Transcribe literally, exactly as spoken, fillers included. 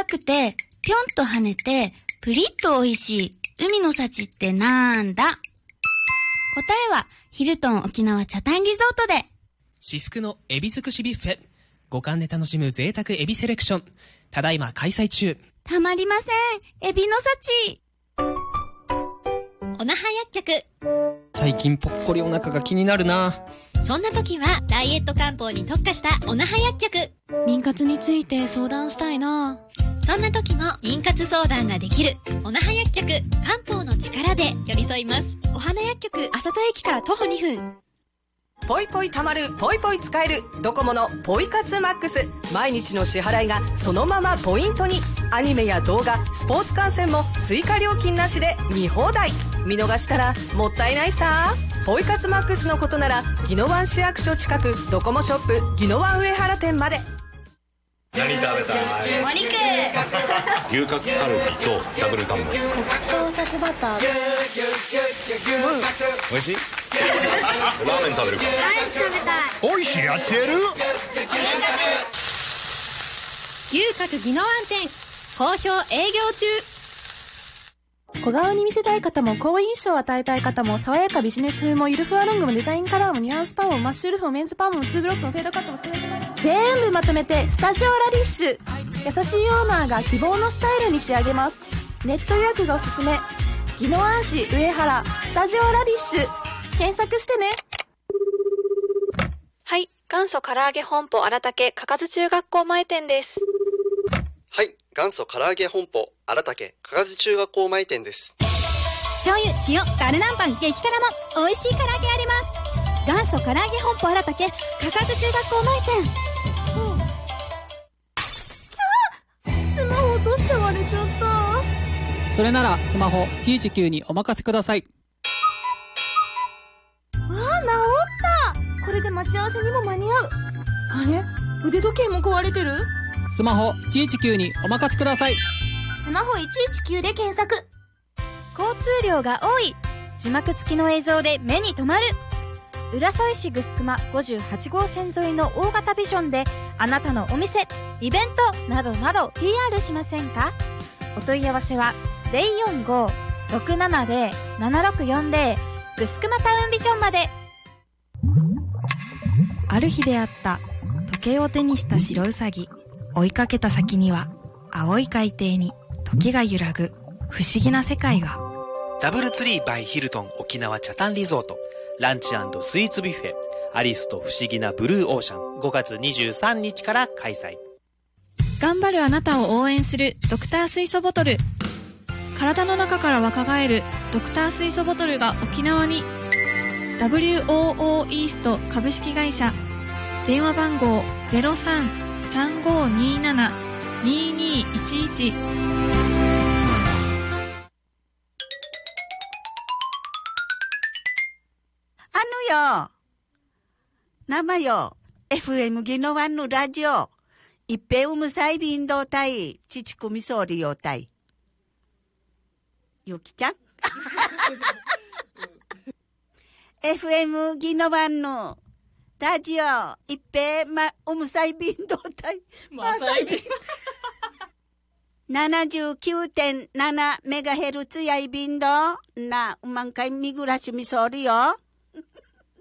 かくてぴょんと跳ねてプリッと美味しい海の幸ってなんだ？答えはヒルトン沖縄北谷リゾートで。 至福のエビ尽くしビュッフェ、五感で楽しむ贅沢エビセレクション、ただいま開催中。 たまりません、エビの幸。 おなは薬局。 最近ぽっこりお腹が気になるな。 そんな時はダイエット漢方に特化したおなは薬局。 妊活について相談したいな。 そんな時も妊活相談ができるおなは薬局、漢方の力で寄り添います。 お花薬局、あさと駅から徒歩にふん。 ポイポイたまる、ポイポイ使えるドコモのポイ活マックス。毎日の支払いがそのままポイントに。アニメや動画、スポーツ観戦も追加料金なしで見放題。見逃したらもったいないさ。ポイ活マックスのことなら宜野湾市役所近くドコモショップ宜野湾上原店まで。 何食べたい？ お肉。 牛角カルビとダブルタンボ。 黒糖サツバター。 美味しい？ラーメン食べるか？ アイス食べたい。 おいしいやつやる？ 牛角宜野湾店好評営業中。 小顔に見せたい方も好印象を与えたい方も、爽やかビジネス風もゆるふわロングもデザインカラーもニュアンスパーもマッシュルフもメンズパームもツーブロックもフェードカットも全部まとめてスタジオラディッシュ。優しいオーナーが希望のスタイルに仕上げます。ネット予約がおすすめ。宜野湾市上原スタジオラディッシュ検索してね。 はい、元祖唐揚げ本舗荒竹かかず中学校前店です。 はい、元祖唐揚げ本舗荒竹かかず中学校前店です。 醤油、塩、ガルナンパン、激辛も美味しい唐揚げあります。元祖唐揚げ本舗荒竹かかず中学校前店。 スマホ落として割れちゃった。 それならスマホいちいちきゅうにお任せください。 わあ、治った。これで待ち合わせにも間に合う。あれ、腕時計も壊れてる。 スマホいちいちきゅうにお任せください。 スマホいちいちきゅうで検索。 交通量が多い。字幕付きの映像で目に留まる。浦添市ぐすくまごじゅうはち号線沿いの大型ビジョンであなたのお店、イベントなどなど ピーアール しませんか？お問い合わせは ゼロよんご ろくななゼロ ななろくよんゼロ ぐすくまタウンビジョンまで。 ある日出会った時計を手にした白ウサギ。追いかけた先には青い海底に時が揺らぐ不思議な世界が。 ダブルツリーバイヒルトン沖縄北谷リゾート、ランチ&スイーツビュッフェアリスと不思議なブルーオーシャン、ごがつにじゅうさんにちから開催。 頑張るあなたを応援するドクター水素ボトル。体の中から若返るドクター水素ボトルが沖縄に。 ダブリューオーオー イースト株式会社。電話番号 ゼロさん さんごになな ににいちいち。 あのよ、生よ、エフエム 宜野湾のラジオ、一平うむさいびんどうたい、ちちくみそうりようたい。ゆきちゃんエフエム 宜野湾のラジオ、一平ま、うむさいびんどうたい。 まさいびん。 ななじゅうきゅうてんなな メガヘルツやいびんどな、うまんかいみぐらしみそうりよ。